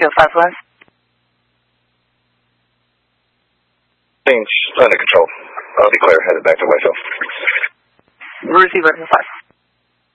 Field 5 West. Change under control. I'll declare headed back to Whiteville. Receiver 5.